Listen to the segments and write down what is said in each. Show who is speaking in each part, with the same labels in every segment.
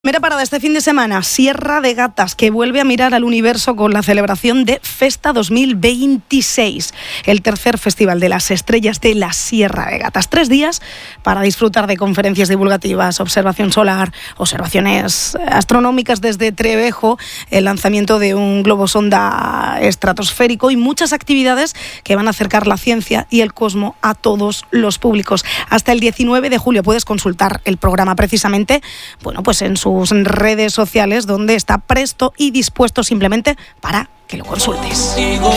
Speaker 1: Primera parada este fin de semana, Sierra de Gatas, que vuelve a mirar al universo con la celebración de Festa 2026, el tercer festival de las estrellas de la Sierra de Gatas. 3 días para disfrutar de conferencias divulgativas, observación solar, observaciones astronómicas desde Trevejo, el lanzamiento de un globo sonda estratosférico y muchas actividades que van a acercar la ciencia y el cosmos a todos los públicos. Hasta el 19 de julio puedes consultar el programa precisamente, pues en sus redes sociales, donde está presto y dispuesto simplemente para que lo consultes.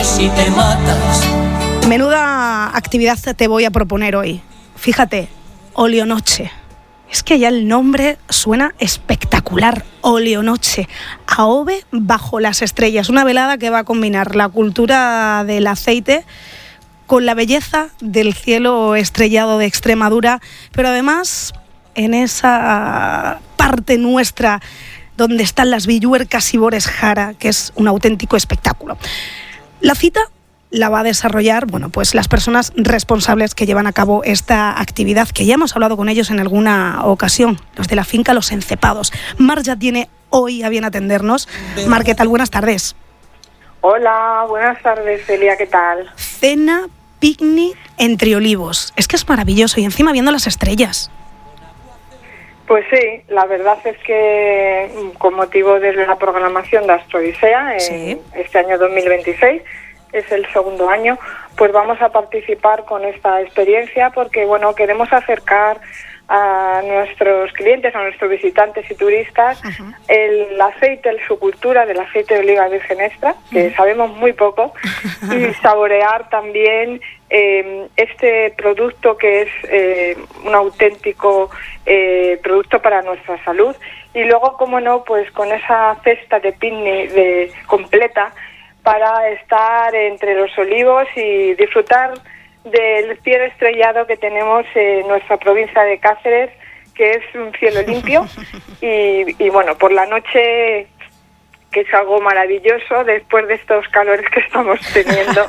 Speaker 1: Menuda actividad te voy a proponer hoy. Fíjate, Oleonoche. Es que ya el nombre suena espectacular. Oleonoche, AOVE bajo las estrellas. Una velada que va a combinar la cultura del aceite con la belleza del cielo estrellado de Extremadura, pero además en esa parte nuestra donde están las Villuercas y Bores Jara, que es un auténtico espectáculo. La cita la va a desarrollar, las personas responsables que llevan a cabo esta actividad, que ya hemos hablado con ellos en alguna ocasión, los de la finca Los Encepados. Mar ya tiene hoy a bien atendernos. Mar, ¿qué tal? Buenas tardes.
Speaker 2: Hola, buenas tardes, Celia, ¿qué tal?
Speaker 1: Cena, picnic entre olivos. Es que es maravilloso y encima viendo las estrellas.
Speaker 2: Pues sí, la verdad es que con motivo de la programación de Astrodisea,
Speaker 1: sí,
Speaker 2: este año 2026, es el segundo año, pues vamos a participar con esta experiencia porque, queremos acercar a nuestros clientes, a nuestros visitantes y turistas, el aceite, su cultura del aceite de oliva virgen extra, que sabemos muy poco, y saborear también este producto que es un auténtico producto para nuestra salud. Y luego, cómo no, pues con esa cesta de picnic completa para estar entre los olivos y disfrutar del cielo estrellado que tenemos en nuestra provincia de Cáceres, que es un cielo limpio y por la noche, que es algo maravilloso después de estos calores que estamos teniendo.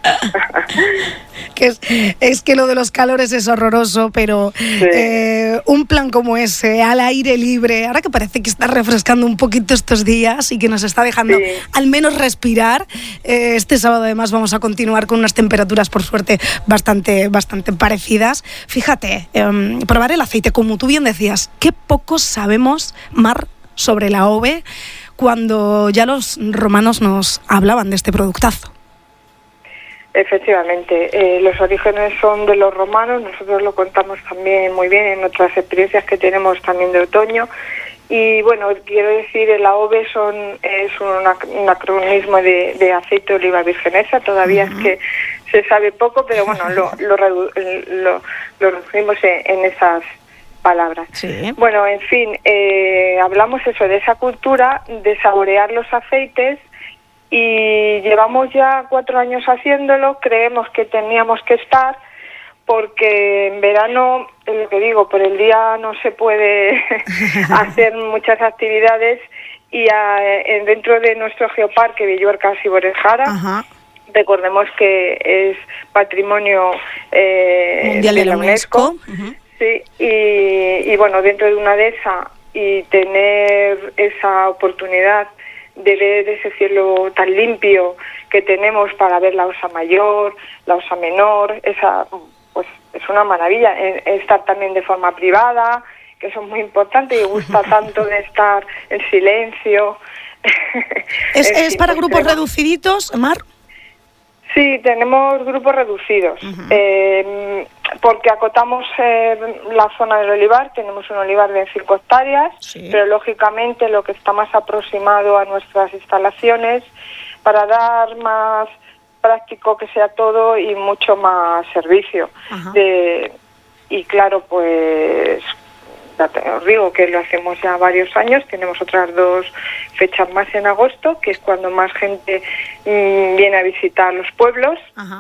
Speaker 1: Es que lo de los calores es horroroso, pero sí, un plan como ese, al aire libre, ahora que parece que está refrescando un poquito estos días y que nos está dejando al menos respirar, este sábado además vamos a continuar con unas temperaturas, por suerte, bastante parecidas. Fíjate, probar el aceite, como tú bien decías, qué poco sabemos, Mar, sobre la AOVE, cuando ya los romanos nos hablaban de este productazo.
Speaker 2: Efectivamente, los orígenes son de los romanos, nosotros lo contamos también muy bien en otras experiencias que tenemos también de otoño. Y quiero decir, el AOVE es un acronismo de aceite de oliva virgen extra, todavía es que se sabe poco, pero lo reducimos en esas palabras.
Speaker 1: Sí.
Speaker 2: En fin, hablamos de esa cultura de saborear los aceites. Y llevamos ya 4 años haciéndolo, creemos que teníamos que estar, porque en verano, lo que digo, por el día no se puede hacer muchas actividades y dentro de nuestro geoparque Villuercas y Bores Jara, recordemos que es patrimonio
Speaker 1: mundial de la UNESCO.
Speaker 2: Sí, y dentro de una de esas y tener esa oportunidad de ver ese cielo tan limpio que tenemos para ver la Osa Mayor, la Osa Menor, es una maravilla. Estar también de forma privada, que eso es muy importante y gusta tanto de estar en silencio.
Speaker 1: ¿Es para grupos reduciditos, Mar?
Speaker 2: Sí, tenemos grupos reducidos, porque acotamos la zona del olivar, tenemos un olivar de 5 hectáreas, sí, pero lógicamente lo que está más aproximado a nuestras instalaciones para dar más práctico que sea todo y mucho más servicio. Y claro, pues os digo que lo hacemos ya varios años, tenemos otras 2 fechas más en agosto, que es cuando más gente viene a visitar los pueblos.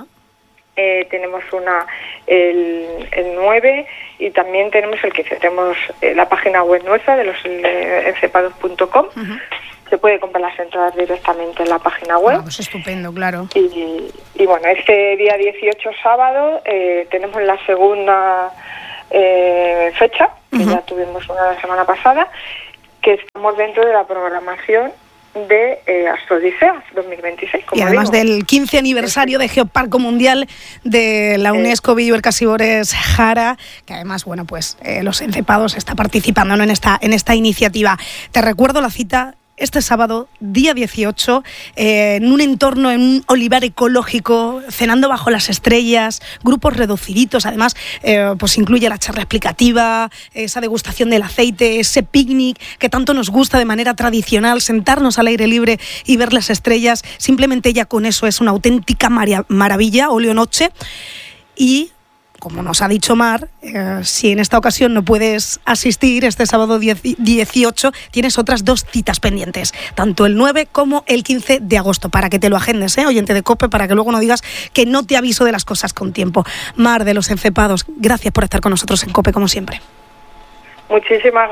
Speaker 2: Tenemos una el 9 y también tenemos el 15. Tenemos la página web nuestra de losencepados.com. Se puede comprar las entradas directamente en la página web.
Speaker 1: Pues estupendo, claro.
Speaker 2: Y este día 18, sábado, tenemos la segunda fecha, que ya tuvimos una la semana pasada, que estamos dentro de la programación de Astrodisea 2026.
Speaker 1: Y además del 15 aniversario de Geoparco Mundial de la UNESCO Villuerca-Sibores Jara, que además, bueno, pues los encepados está participando, ¿no?, en esta iniciativa. Te recuerdo la cita este sábado, día 18, en un entorno, en un olivar ecológico, cenando bajo las estrellas, grupos reduciditos, además pues incluye la charla explicativa, esa degustación del aceite, ese picnic que tanto nos gusta de manera tradicional, sentarnos al aire libre y ver las estrellas, simplemente ya con eso es una auténtica maravilla, Olionoche. Y como nos ha dicho Mar, si en esta ocasión no puedes asistir, este sábado 18 tienes otras 2 citas pendientes, tanto el 9 como el 15 de agosto, para que te lo agendes, oyente de COPE, para que luego no digas que no te aviso de las cosas con tiempo. Mar, de los encepados, gracias por estar con nosotros en COPE, como siempre.
Speaker 2: Muchísimas gracias.